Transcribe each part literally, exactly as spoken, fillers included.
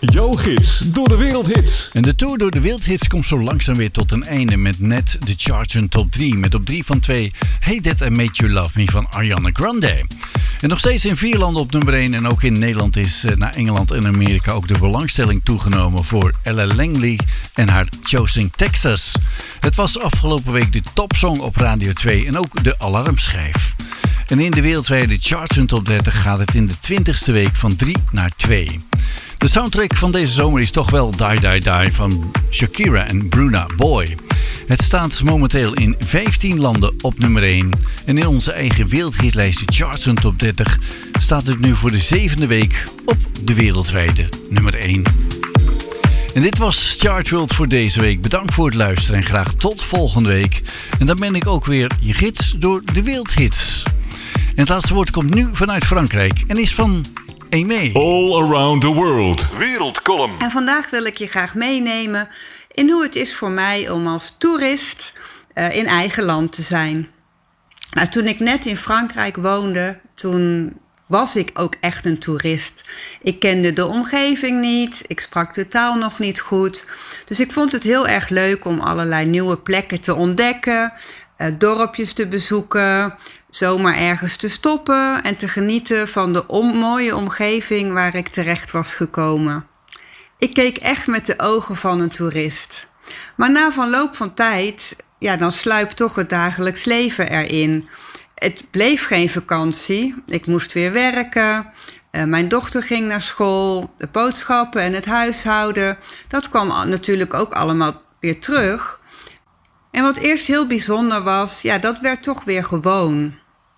Jouw gids door de wereldhits. En de tour door de wereldhits komt zo langzaam weer tot een einde met net de Charts Top drie. Met op drie van twee Hey That I Made You Love Me van Ariana Grande. En nog steeds in vier landen op nummer één. En ook in Nederland is naar Engeland en Amerika ook de belangstelling toegenomen voor Ella Langley en haar Choosing Texas. Het was afgelopen week de topsong op Radio twee en ook de alarmschijf. En in de wereldwijde Charts Top dertig gaat het in de twintigste week van drie naar twee. De soundtrack van deze zomer is toch wel Die Die Die van Shakira en Bruna Boy. Het staat momenteel in vijftien landen op nummer één. En in onze eigen wereldhitlijst de Charts Top dertig staat het nu voor de zevende week op de wereldwijde nummer één. En dit was Chart World voor deze week. Bedankt voor het luisteren en graag tot volgende week. En dan ben ik ook weer je gids door de wereldhits. En het laatste woord komt nu vanuit Frankrijk en is van Aimé. All Around the World. Wereldcolumn. En vandaag wil ik je graag meenemen in hoe het is voor mij om als toerist uh, in eigen land te zijn. Nou, toen ik net in Frankrijk woonde, toen was ik ook echt een toerist. Ik kende de omgeving niet, ik sprak de taal nog niet goed. Dus ik vond het heel erg leuk om allerlei nieuwe plekken te ontdekken, uh, dorpjes te bezoeken, zomaar ergens te stoppen en te genieten van de om- mooie omgeving waar ik terecht was gekomen. Ik keek echt met de ogen van een toerist. Maar na verloop van tijd, ja, dan sluipt toch het dagelijks leven erin. Het bleef geen vakantie. Ik moest weer werken. Uh, mijn dochter ging naar school. De boodschappen en het huishouden. Dat kwam natuurlijk ook allemaal weer terug. En wat eerst heel bijzonder was, ja, dat werd toch weer gewoon.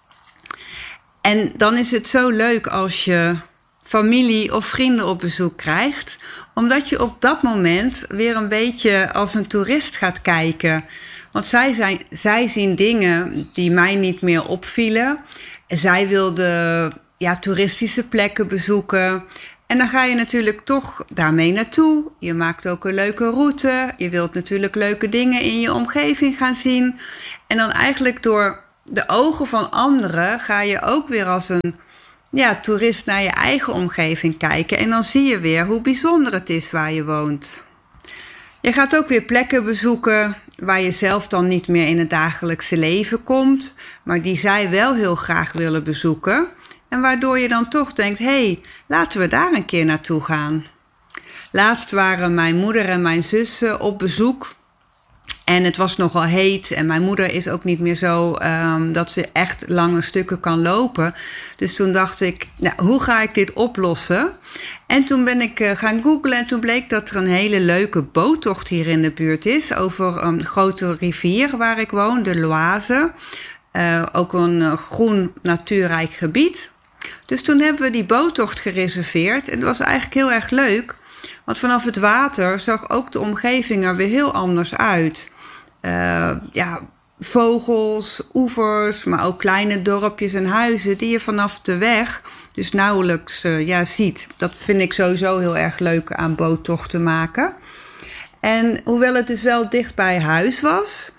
En dan is het zo leuk als je familie of vrienden op bezoek krijgt, omdat je op dat moment weer een beetje als een toerist gaat kijken. Want zij, zijn, zij zien dingen die mij niet meer opvielen. Zij wilden ja, toeristische plekken bezoeken. En dan ga je natuurlijk toch daarmee naartoe. Je maakt ook een leuke route. Je wilt natuurlijk leuke dingen in je omgeving gaan zien. En dan eigenlijk door de ogen van anderen ga je ook weer als een ja, toerist naar je eigen omgeving kijken. En dan zie je weer hoe bijzonder het is waar je woont. Je gaat ook weer plekken bezoeken waar je zelf dan niet meer in het dagelijkse leven komt, maar die zij wel heel graag willen bezoeken. En waardoor je dan toch denkt, hé, hey, laten we daar een keer naartoe gaan. Laatst waren mijn moeder en mijn zus op bezoek. En het was nogal heet en mijn moeder is ook niet meer zo um, dat ze echt lange stukken kan lopen. Dus toen dacht ik, nou, hoe ga ik dit oplossen? En toen ben ik uh, gaan googlen en toen bleek dat er een hele leuke boottocht hier in de buurt is over een grote rivier waar ik woon, de Loise. Uh, ook een uh, groen natuurrijk gebied. Dus toen hebben we die boottocht gereserveerd en het was eigenlijk heel erg leuk. Want vanaf het water zag ook de omgeving er weer heel anders uit. Uh, ja, vogels, oevers, maar ook kleine dorpjes en huizen die je vanaf de weg dus nauwelijks uh, ja, ziet. Dat vind ik sowieso heel erg leuk aan boottochten maken. En hoewel het dus wel dicht bij huis was,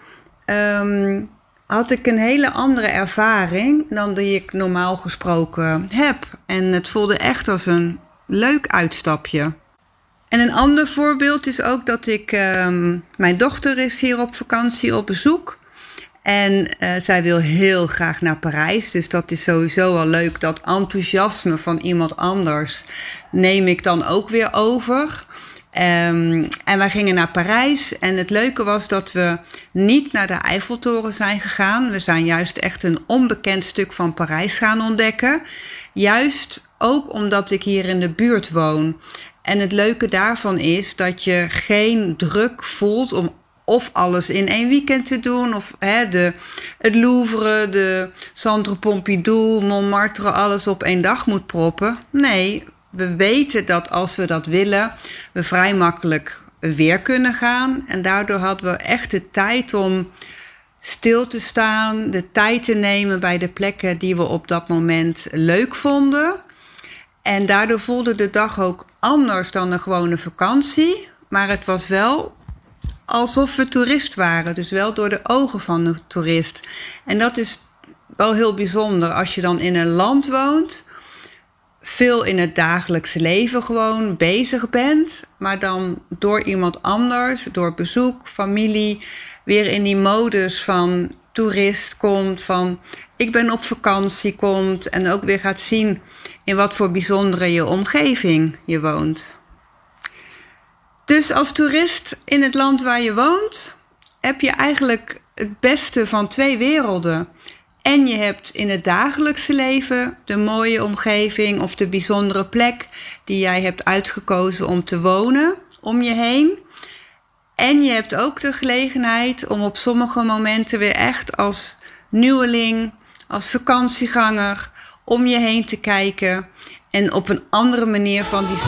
um, had ik een hele andere ervaring dan die ik normaal gesproken heb. En het voelde echt als een leuk uitstapje. En een ander voorbeeld is ook dat ik, um, mijn dochter is hier op vakantie op bezoek. En uh, zij wil heel graag naar Parijs. Dus dat is sowieso wel leuk. Dat enthousiasme van iemand anders neem ik dan ook weer over. Um, en wij gingen naar Parijs. En het leuke was dat we niet naar de Eiffeltoren zijn gegaan. We zijn juist echt een onbekend stuk van Parijs gaan ontdekken. Juist ook omdat ik hier in de buurt woon. En het leuke daarvan is dat je geen druk voelt om of alles in één weekend te doen. Of hè, de, het Louvre, de Centre Pompidou, Montmartre, alles op één dag moet proppen. Nee, we weten dat als we dat willen, we vrij makkelijk weer kunnen gaan. En daardoor hadden we echt de tijd om stil te staan, de tijd te nemen bij de plekken die we op dat moment leuk vonden. En daardoor voelde de dag ook anders dan een gewone vakantie. Maar het was wel alsof we toerist waren. Dus wel door de ogen van de toerist. En dat is wel heel bijzonder. Als je dan in een land woont, veel in het dagelijkse leven gewoon bezig bent, maar dan door iemand anders, door bezoek, familie, weer in die modus van toerist komt, van ik ben op vakantie komt en ook weer gaat zien in wat voor bijzondere je omgeving je woont. Dus als toerist in het land waar je woont, heb je eigenlijk het beste van twee werelden. En je hebt in het dagelijkse leven de mooie omgeving of de bijzondere plek die jij hebt uitgekozen om te wonen om je heen. En je hebt ook de gelegenheid om op sommige momenten weer echt als nieuweling, als vakantieganger om je heen te kijken en op een andere manier van die